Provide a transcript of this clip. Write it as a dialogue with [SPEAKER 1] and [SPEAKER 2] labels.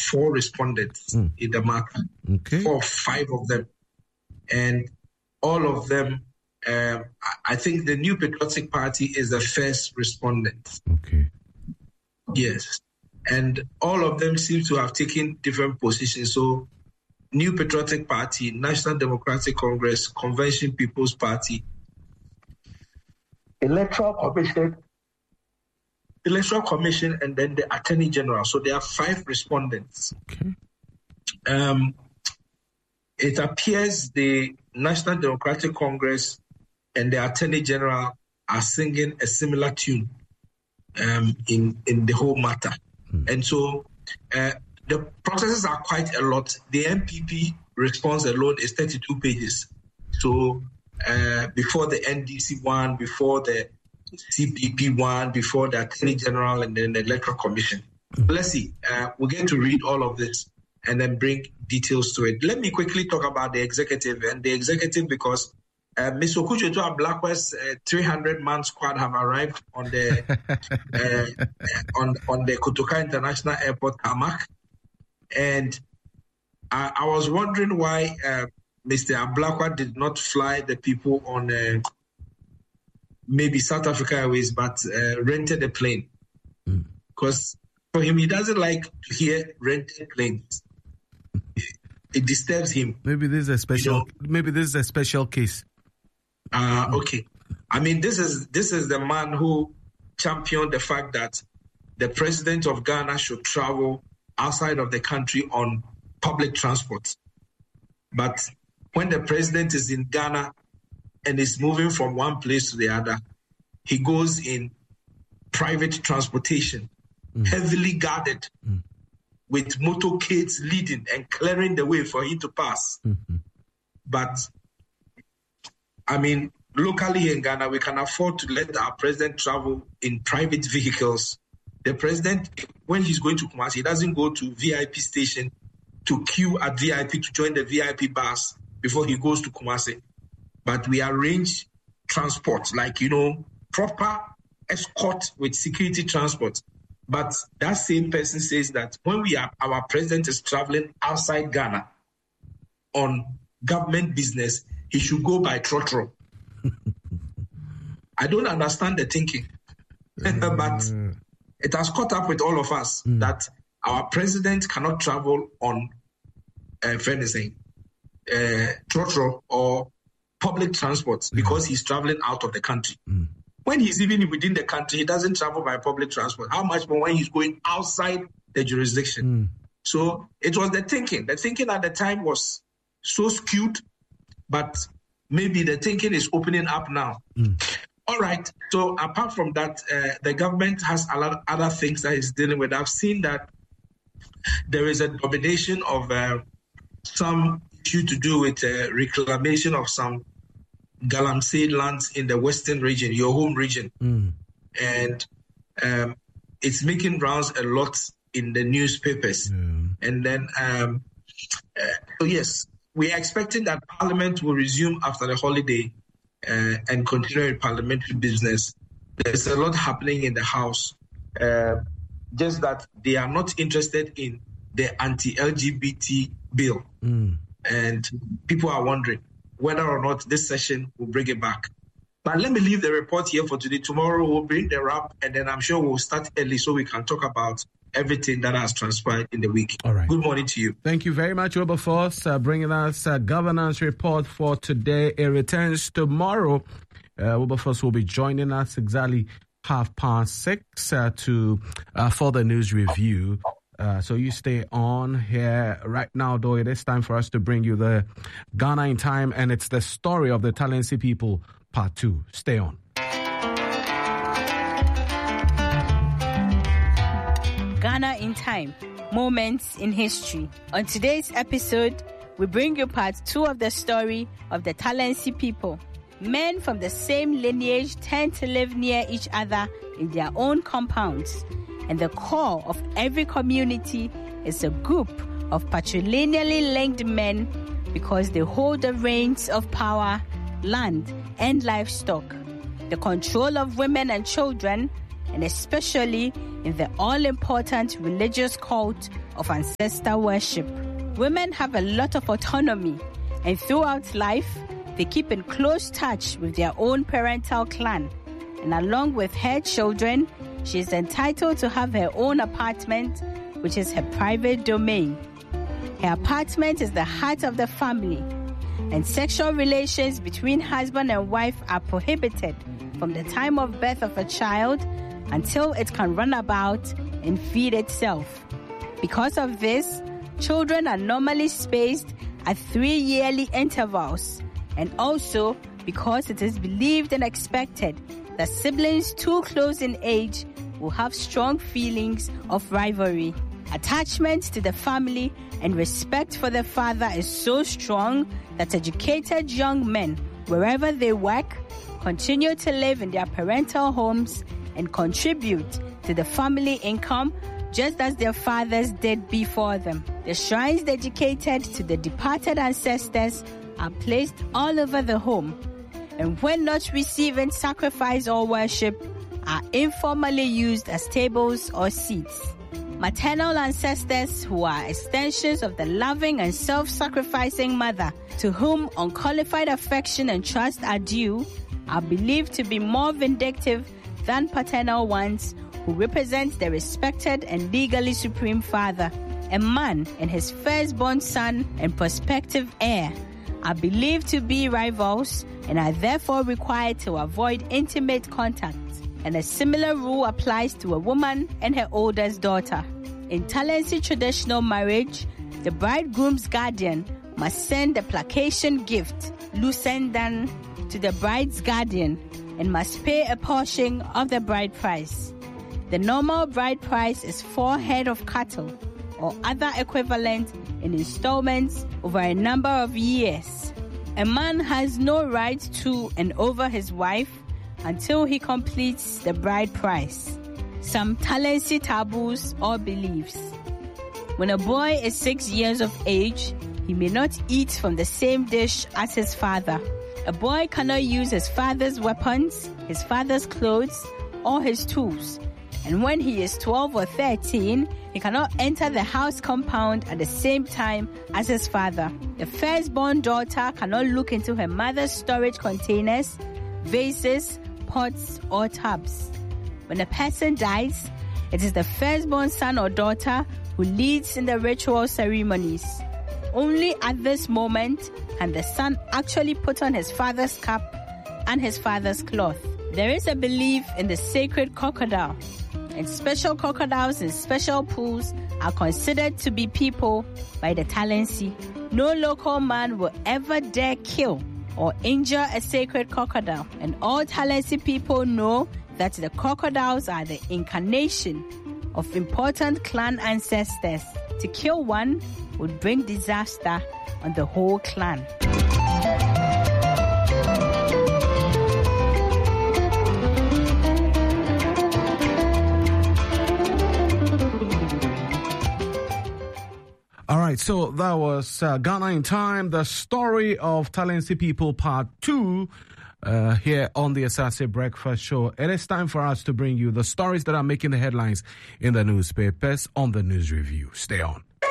[SPEAKER 1] 4 respondents in the matter.
[SPEAKER 2] Okay.
[SPEAKER 1] 4 or 5 of them. And all of them, I think the New Patriotic Party is the first respondent.
[SPEAKER 2] Okay.
[SPEAKER 1] Yes. And all of them seem to have taken different positions. So New Patriotic Party, National Democratic Congress, Convention People's Party, Electoral Commission, and then the Attorney General. So there are 5 respondents.
[SPEAKER 2] Okay.
[SPEAKER 1] It appears the National Democratic Congress and the Attorney General are singing a similar tune in the whole matter. And so the processes are quite a lot. The MPP response alone is 32 pages. So before the NDC one, before the CPP one, before the Attorney General, and then the Electoral Commission. Let's see. We're going to read all of this and then bring details to it. Let me quickly talk about the executive. And the executive, because Ms. Okujeto-Ablakwa's 300-man squad have arrived on the on the Kotoka International Airport tarmac. And I was wondering why Mr. Ablakwa did not fly the people on maybe South Africa Airways, but rented a plane. Because for him, he doesn't like to hear rented planes. It disturbs him.
[SPEAKER 2] Maybe this is a special. Maybe this is a special case.
[SPEAKER 1] Okay. I mean, this is the man who championed the fact that the president of Ghana should travel outside of the country on public transport. But when the president is in Ghana and is moving from one place to the other, he goes in private transportation, heavily guarded, with motorcades leading and clearing the way for him to pass. But, I mean, locally in Ghana, we can afford to let our president travel in private vehicles. The president, when he's going to Kumasi, he doesn't go to VIP station to queue at VIP to join the VIP bus before he goes to Kumasi. But we arrange transport, like, proper escort with security transport. But that same person says that when our president is traveling outside Ghana on government business, he should go by trotro. I don't understand the thinking. But it has caught up with all of us that our president cannot travel on trotro or public transport because he's traveling out of the country. When he's even within the country, he doesn't travel by public transport. How much more when he's going outside the jurisdiction? So it was the thinking. The thinking at the time was so skewed, but maybe the thinking is opening up now. All right. So apart from that, the government has a lot of other things that it's dealing with. I've seen that there is a domination of some issue to do with reclamation of some Galamsey lands in the western region, your home region. And it's making rounds a lot in the newspapers. And then, so yes, we are expecting that Parliament will resume after the holiday and continue with parliamentary business. There's a lot happening in the House, just that they are not interested in the anti-LGBT bill. And people are wondering whether or not this session will bring it back. But let me leave the report here for today. Tomorrow we'll bring the wrap, and then I'm sure we'll start early so we can talk about everything that has transpired in the week.
[SPEAKER 2] All right.
[SPEAKER 1] Good morning to you.
[SPEAKER 2] Thank you very much, Wilberforce, bringing us a governance report for today. It returns tomorrow. Wilberforce will be joining us exactly 6:30 for the news review. So you stay on here right now, though. It is time for us to bring you the Ghana in Time, and it's the story of the Talensi people, part 2. Stay on.
[SPEAKER 3] Ghana in Time, Moments in History. On today's episode, we bring you part 2 of the story of the Talensi people. Men from the same lineage tend to live near each other in their own compounds. And the core of every community is a group of patrilineally linked men because they hold the reins of power, land, and livestock, the control of women and children, and especially in the all-important religious cult of ancestor worship. Women have a lot of autonomy, and throughout life, they keep in close touch with their own parental clan. And along with her children, she is entitled to have her own apartment, which is her private domain. Her apartment is the heart of the family, and sexual relations between husband and wife are prohibited from the time of birth of a child until it can run about and feed itself. Because of this, children are normally spaced at 3 yearly intervals, and also because it is believed and expected that siblings too close in age will have strong feelings of rivalry. Attachment to the family and respect for the father is so strong that educated young men, wherever they work, continue to live in their parental homes and contribute to the family income just as their fathers did before them. The shrines dedicated to the departed ancestors are placed all over the home, and when not receiving sacrifice or worship, are informally used as tables or seats. Maternal ancestors, who are extensions of the loving and self-sacrificing mother to whom unqualified affection and trust are due, are believed to be more vindictive than paternal ones, who represent the respected and legally supreme father. A man and his firstborn son and prospective heir are believed to be rivals and are therefore required to avoid intimate contact. And a similar rule applies to a woman and her oldest daughter. In Talensi traditional marriage, the bridegroom's guardian must send a placation gift, lusendan, to the bride's guardian and must pay a portion of the bride price. The normal bride price is 4 head of cattle or other equivalent in installments over a number of years. A man has no right to and over his wife until he completes the bride price. Some Talensi taboos or beliefs. When a boy is 6 years of age, he may not eat from the same dish as his father. A boy cannot use his father's weapons, his father's clothes, or his tools. And when he is 12 or 13, he cannot enter the house compound at the same time as his father. The firstborn daughter cannot look into her mother's storage containers, vases, pots, or tubs. When a person dies, it is the firstborn son or daughter who leads in the ritual ceremonies. Only at this moment can the son actually put on his father's cap and his father's cloth. There is a belief in the sacred crocodile, and special crocodiles in special pools are considered to be people by the Talensi. No local man will ever dare kill or injure a sacred crocodile, and all Talensi people know that the crocodiles are the incarnation of important clan ancestors. To kill one would bring disaster on the whole clan.
[SPEAKER 2] All right, so that was Ghana in Time, the story of Talensi People Part 2 here on the Asase Breakfast Show. It is time for us to bring you the stories that are making the headlines in the newspapers on the News Review. Stay on.